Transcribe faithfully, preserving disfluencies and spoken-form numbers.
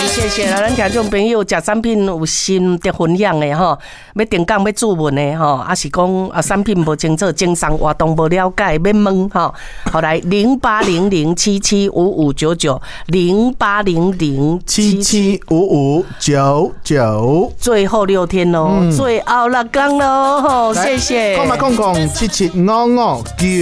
谢谢啦，咱听众朋友食产品有心得分享的吼，要定岗要注文的吼，还是讲啊产品无清楚，经商活动无了解，要问吼，好来零八零零七七五五九九零八零零七七五五九九， 最后六天喽，嗯、最后六天喽，谢谢。 讲嘛讲讲七七五五九。